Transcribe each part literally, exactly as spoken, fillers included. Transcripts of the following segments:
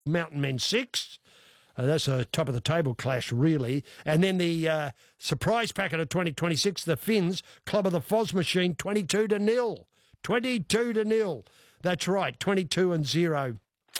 Mountain Men six. Uh, that's a top-of-the-table clash, really. And then the uh, surprise packet of twenty twenty-six, the Finns, Club of the Foz Machine, twenty-two to nil. twenty-two to nil. That's right, twenty-two and zero.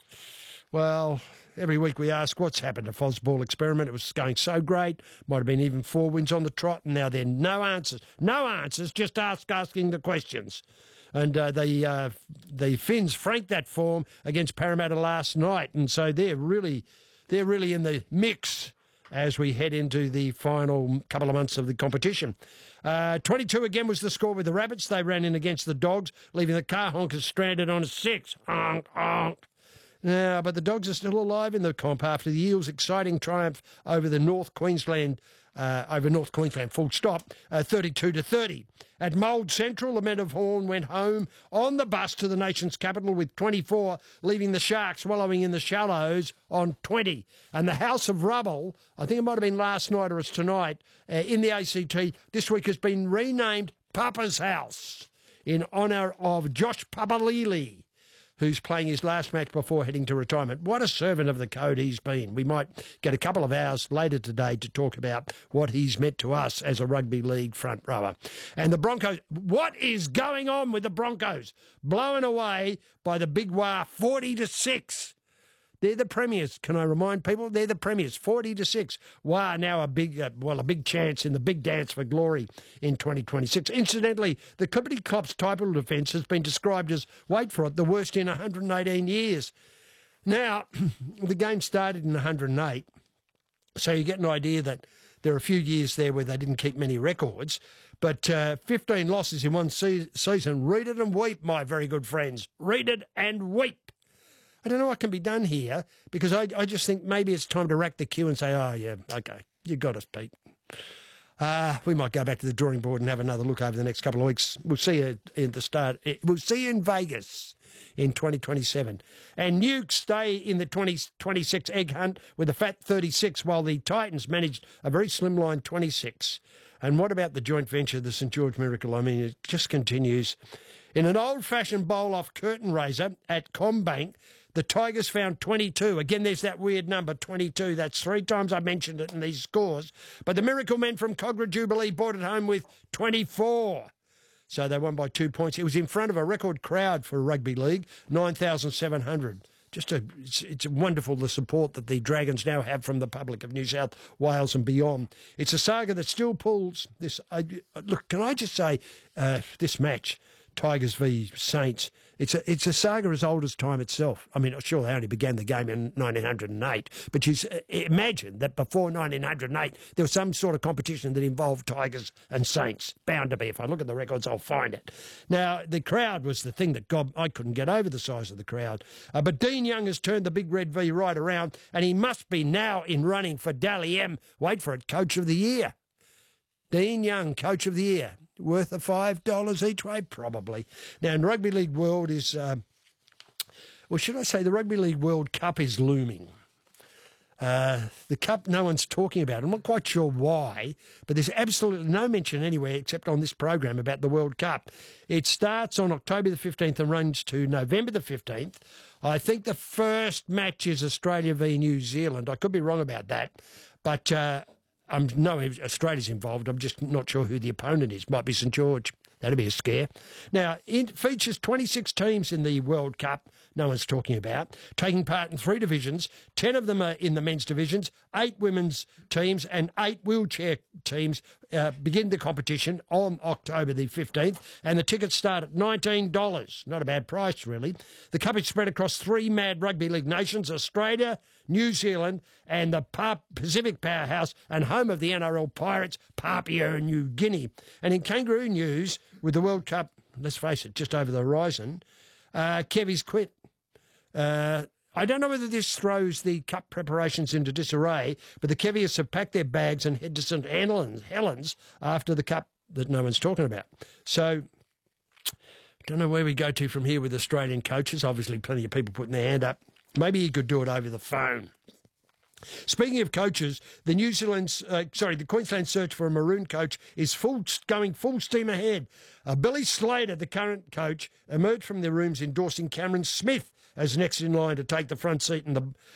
Well, every week we ask what's happened to Fozball Experiment. It was going so great. Might have been even four wins on the trot, and now there are no answers. No answers, just ask asking the questions. And uh, the uh, the Finns franked that form against Parramatta last night, and so they're really they're really in the mix as we head into the final couple of months of the competition. Uh, twenty-two again was the score with the Rabbits. They ran in against the Dogs, leaving the car honkers stranded on a six. Honk, honk. Now, but the Dogs are still alive in the comp after the Eels' exciting triumph over the North Queensland, uh, over North Queensland, full stop, uh, thirty-two to thirty. At Mould Central, the Men of Horn went home on the bus to the nation's capital with twenty-four, leaving the Sharks wallowing in the shallows on twenty. And the House of Rubble, I think it might have been last night or it's tonight, uh, in the A C T, this week has been renamed Papa's House in honour of Josh Papalili, who's playing his last match before heading to retirement. What a servant of the code he's been. We might get a couple of hours later today to talk about what he's meant to us as a rugby league front rower. And the Broncos, what is going on with the Broncos? Blown away by the Big Wah forty to six. They're the premiers. Can I remind people? They're the premiers, forty to six. Wow, now a big, uh, well, a big chance in the big dance for glory in twenty twenty-six. Incidentally, the Clippity Clops title defence has been described as, wait for it, the worst in one hundred eighteen years. Now, the game started in one hundred eight, so you get an idea that there are a few years there where they didn't keep many records, but uh, fifteen losses in one se- season. Read it and weep, my very good friends. Read it and weep. I don't know what can be done here, because I, I just think maybe it's time to rack the queue and say, oh, yeah, OK, you got us, Pete. Uh, we might go back to the drawing board and have another look over the next couple of weeks. We'll see you in the start. We'll see you in Vegas in twenty twenty-seven. And Nukes stay in the twenty twenty-six egg hunt with a fat thirty-six, while the Titans managed a very slimline twenty-six. And what about the joint venture, the St George Miracle? I mean, it just continues. In an old-fashioned bowl-off curtain raiser at Combank, the Tigers found twenty-two. Again, there's that weird number, twenty-two. That's three times I mentioned it in these scores. But the Miracle Men from Cogra Jubilee brought it home with twenty-four. So they won by two points. It was in front of a record crowd for a rugby league, nine thousand seven hundred. Just a, it's, it's wonderful the support that the Dragons now have from the public of New South Wales and beyond. It's a saga that still pulls this. Uh, look, can I just say, uh, this match, Tigers v Saints, it's a it's a saga as old as time itself. I mean, sure, they only began the game in nineteen oh eight, but you imagine that before nineteen oh eight, there was some sort of competition that involved Tigers and Saints. Bound to be. If I look at the records, I'll find it. Now, the crowd was the thing that, God, I couldn't get over the size of the crowd. Uh, but Dean Young has turned the Big Red V right around, and he must be now in running for Dally M. Wait for it, Coach of the Year. Dean Young, Coach of the Year. Worth of five dollars each way? Probably. Now, in Rugby League World is, uh, well, should I say the Rugby League World Cup is looming. Uh, the Cup no one's talking about. I'm not quite sure why, but there's absolutely no mention anywhere except on this program about the World Cup. It starts on October the fifteenth and runs to November the fifteenth. I think the first match is Australia v New Zealand. I could be wrong about that, but... Uh, I'm no Australia's involved. I'm just not sure who the opponent is. Might be St George. That'd be a scare. Now, it features twenty-six teams in the World Cup, no one's talking about, taking part in three divisions. Ten of them are in the men's divisions, eight women's teams and eight wheelchair teams uh, begin the competition on October the fifteenth, and the tickets start at nineteen dollars. Not a bad price, really. The Cup is spread across three mad rugby league nations, Australia, New Zealand, and the Pacific powerhouse and home of the N R L Pirates, Papua New Guinea. And in kangaroo news, with the World Cup, let's face it, just over the horizon, uh, Kevy's quit. Uh, I don't know whether this throws the Cup preparations into disarray, but the Kevies have packed their bags and head to St Helens, Helens after the Cup that no one's talking about. So, don't know where we go to from here with Australian coaches. Obviously, plenty of people putting their hand up. Maybe you could do it over the phone. Speaking of coaches, the New Zealand's, uh, sorry, the Queensland search for a maroon coach is full going full steam ahead. Uh, Billy Slater, the current coach, emerged from their rooms endorsing Cameron Smith as next in line to take the front seat in the